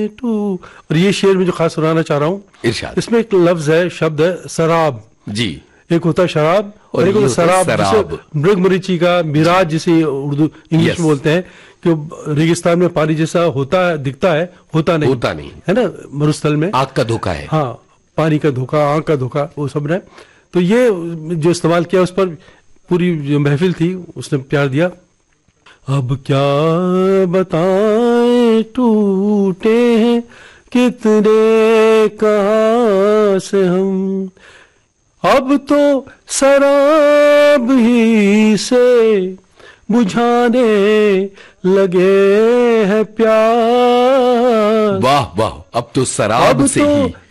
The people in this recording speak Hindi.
टू। और ये शेर में जो खास सुनाना चाह रहा हूँ, इरशाद। इसमें एक लफ्ज है, शब्द है सराब जी। एक होता है शराब और एक होता है सराब, जिसे मृग मरीची का मिराज जिसे उर्दू इंग्लिश में बोलते हैं, कि रेगिस्तान में पानी जैसा होता है, दिखता है, होता नहीं है ना, मरुस्थल में आंख का धोखा है। हाँ, पानी का धोखा, आंख का धोखा, वो सब ने तो ये जो इस्तेमाल किया, उस पर पूरी जो महफिल थी उसने प्यार दिया। अब क्या बताएं टूटे हैं कितने कहाँ से हम, अब तो शराब ही से बुझाने लगे हैं प्यार। वाह वाह, अब तो शराब से ही